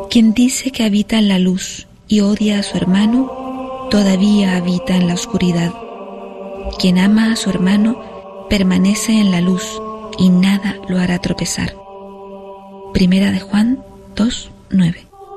Quien dice que habita en la luz y odia a su hermano, todavía habita en la oscuridad. Quien ama a su hermano permanece en la luz y nada lo hará tropezar. Primera de Juan 2:9.